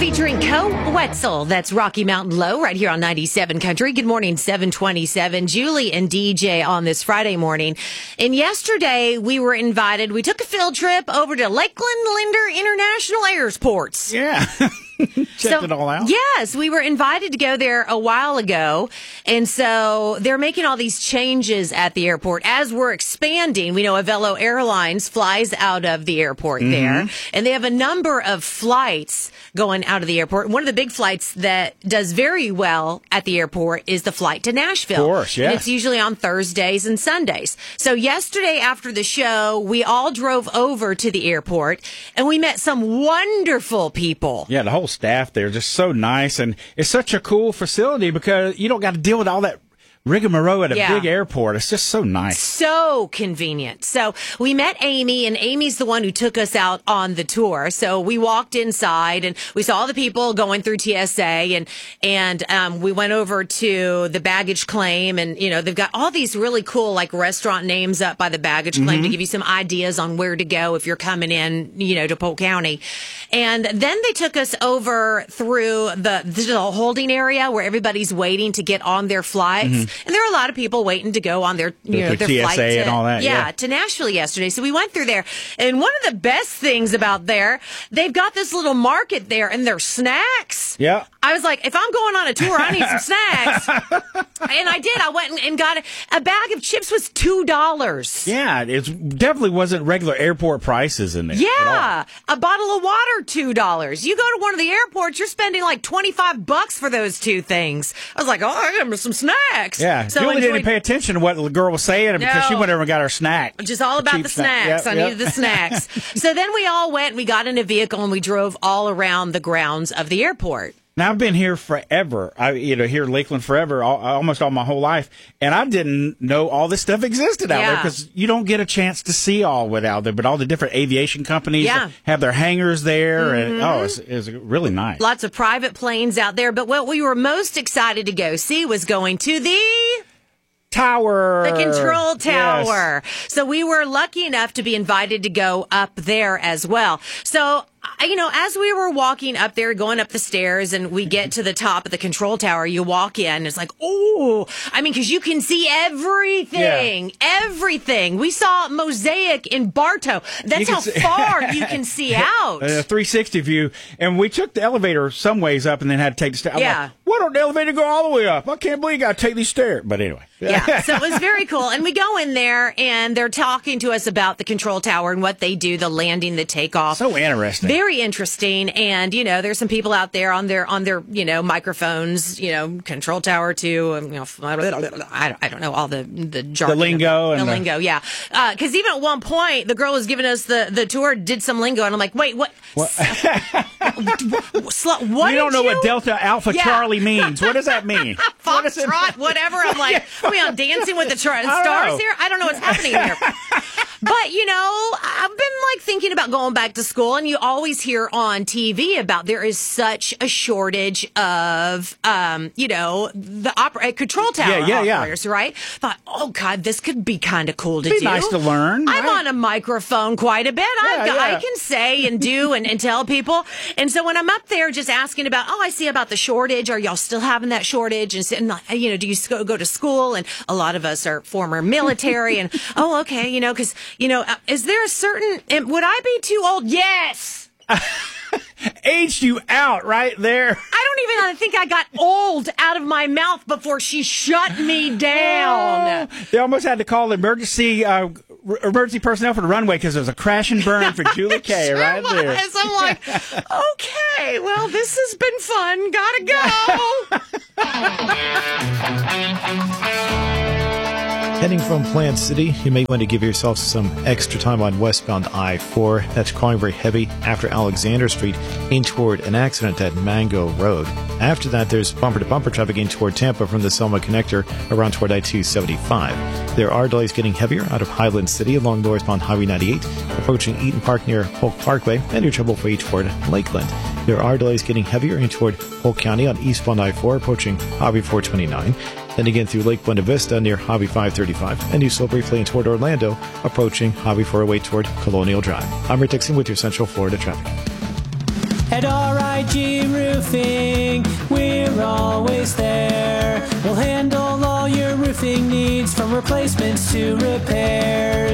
featuring Co Wetzel. That's Rocky Mountain Low right here on 97 Country. Good morning, 727. Julie and DJ on this Friday morning. And yesterday we were invited. We took a field trip over to Lakeland Linder International Airports. Yeah. Checked it all out. Yes, we were invited to go there a while ago. And so they're making all these changes at the airport. As we're expanding, we know Avelo Airlines flies out of the airport there. And they have a number of flights going out of the airport. One of the big flights that does very well at the airport is the flight to Nashville. Of course, yeah. And it's usually on Thursdays and Sundays. So yesterday after the show, we all drove over to the airport and we met some wonderful people. Yeah, the whole staff there just so nice, and it's such a cool facility because you don't got to deal with all that rigmarole at a big airport. It's just so nice. So convenient. So we met Amy, and Amy's the one who took us out on the tour. So we walked inside and we saw all the people going through TSA, and we went over to the baggage claim, and you know, they've got all these really cool like restaurant names up by the baggage claim to give you some ideas on where to go if you're coming in, you know, to Polk County. And then they took us over through the holding area where everybody's waiting to get on their flights. And there are a lot of people waiting to go on their, their TSA flight and all that. Yeah, to Nashville yesterday. So we went through there. And one of the best things about there, they've got this little market there and their snacks. Yeah. I was like, if I'm going on a tour, I need some snacks. And I did. I went and got a bag of chips was $2. Yeah, it definitely wasn't regular airport prices in there. Yeah. A bottle of water, $2. You go to one of the airports, you're spending like $25 for those two things. I was like, oh, I got some snacks. Yeah, so Julie didn't pay attention to what the girl was saying because she went over and got her snack. Just all about the snacks. I needed the snacks. So then we all went, we got in a vehicle, and we drove all around the grounds of the airport. Now, I've been here forever. Here in Lakeland forever, almost all my whole life. And I didn't know all this stuff existed out there because you don't get a chance to see all of it out there. But all the different aviation companies have their hangars there. And it's really nice. Lots of private planes out there. But what we were most excited to go see was going to the tower. The control tower. Yes. So we were lucky enough to be invited to go up there as well. So, you know, as we were walking up there, going up the stairs, and we get to the top of the control tower, you walk in, it's like, oh, I mean, because you can see everything, everything. We saw Mosaic in Bartow. That's how far you can see out. A 360 view. And we took the elevator some ways up and then had to take the stairs. Like, why don't the elevator go all the way up? I can't believe you got to take these stairs. But anyway. Yeah, so it was very cool. And we go in there, and they're talking to us about the control tower and what they do, the landing, the takeoff. So interesting. Very interesting. And, you know, there's some people out there on their microphones, control tower to, I don't know all the jargon. The lingo. The lingo, yeah. Because even at one point, the girl was giving us the tour, did some lingo, and I'm like, wait, what? What you don't know what Delta Alpha Charlie means. What does that mean? Foxtrot, whatever. I'm like, are we on Dancing with the Stars here? I don't know what's happening here. But, you know, I've been like thinking about going back to school, and you always hear on TV about there is such a shortage of, the control tower operators, right? Thought, oh, God, this could be kind of cool to do. Be nice to learn. I'm on a microphone quite a bit. I can say and do and tell people. And so when I'm up there just asking about, I see about the shortage. Are y'all still having that shortage? And do you go to school? And a lot of us are former military. And, okay, because... is there a certain, would I be too old? Yes. Aged you out right there. I think I got old out of my mouth before she shut me down. They almost had to call emergency personnel for the runway because there was a crash and burn for Julie K right there. I'm like, okay, well, this has been fun. Gotta go. Heading from Plant City, you may want to give yourself some extra time on westbound I-4. That's calling very heavy after Alexander Street in toward an accident at Mango Road. After that, there's bumper-to-bumper traffic in toward Tampa from the Selma connector around toward I-275. There are delays getting heavier out of Highland City along northbound Highway 98, approaching Eaton Park near Polk Parkway, and your trouble-free toward Lakeland. There are delays getting heavier in toward Polk County on eastbound I-4, approaching Highway 429. Then again through Lake Buena Vista near Highway 535, and you slow briefly in toward Orlando, approaching Highway 408 toward Colonial Drive. I'm Rick Dixon with your Central Florida traffic. At RIG Roofing, we're always there. We'll handle all your roofing needs, from replacements to repairs.